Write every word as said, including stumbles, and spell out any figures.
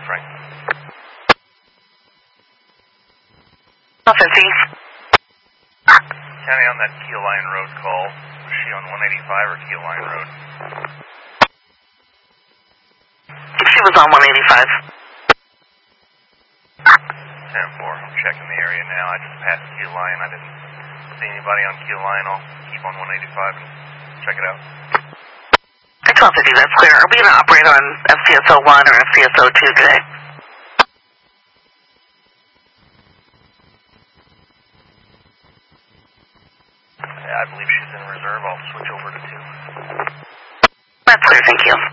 Frank. fifty. County on that Keel Line Road call. Was she on one eighty-five or Keel Line Road? She was on one eighty-five. ten four. I'm checking the area now. I just passed Keel Line. I didn't see anybody on Keel Line. I'll keep on one eighty-five and check it out. twelve fifty, that's clear. Are we going to operate on F C S O one or F C S O two today? Yeah, I believe she's in reserve. I'll switch over to two. That's clear, thank you.